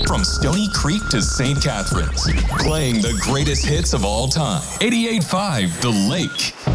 From Stony Creek to St. Catharines, playing the greatest hits of all time. 88.5 The Lake.